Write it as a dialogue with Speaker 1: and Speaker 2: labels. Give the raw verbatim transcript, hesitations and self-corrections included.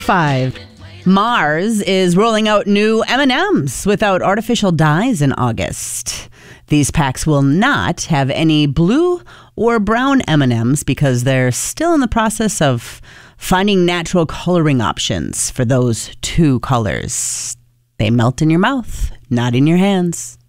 Speaker 1: Five. Mars is rolling out new M and M's without artificial dyes in August. These packs will not have any blue or brown M and M's because they're still in the process of finding natural coloring options for those two colors. They melt in your mouth, not in your hands.